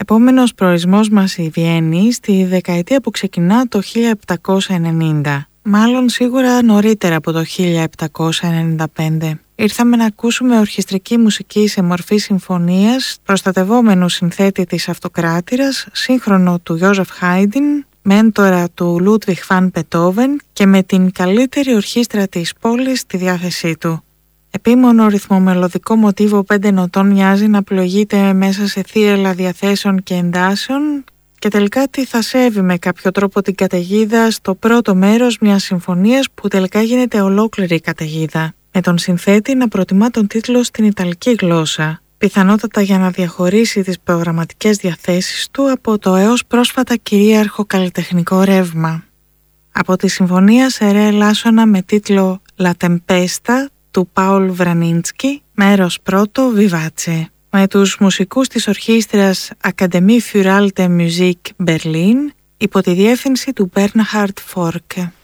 Επόμενος προορισμός μας η Βιέννη στη δεκαετία που ξεκινά το 1790. Μάλλον σίγουρα νωρίτερα από το 1795. Ήρθαμε να ακούσουμε ορχιστρική μουσική σε μορφή συμφωνίας, προστατευόμενου συνθέτη της Αυτοκράτηρας, σύγχρονο του Γιόζεφ Χάιντιν, μέντορα του Λούντβιχ Βαν Μπετόβεν και με την καλύτερη ορχήστρα της πόλης στη διάθεσή του. Επίμονο ρυθμομελωδικό μοτίβο 5 νοτών μοιάζει να πλογείται μέσα σε θύελλα διαθέσεων και εντάσεων και τελικά τυθασεύει με κάποιο τρόπο την καταιγίδα στο πρώτο μέρος μιας συμφωνίας που τελικά γίνεται ολόκληρη καταιγίδα, με τον συνθέτη να προτιμά τον τίτλο στην ιταλική γλώσσα, πιθανότατα για να διαχωρίσει τις προγραμματικές διαθέσεις του από το έως πρόσφατα κυρίαρχο καλλιτεχνικό ρεύμα. Από τη συμφωνία σε ρε ελάσσονα με τίτλο «La Tempesta» του Πάουλ Βρανίνσκι, μέρος πρώτο, Vivace, με τους μουσικούς της ορχήστρας Académie für Alte Musik Berlin υπό τη διεύθυνση του Bernhard Forke.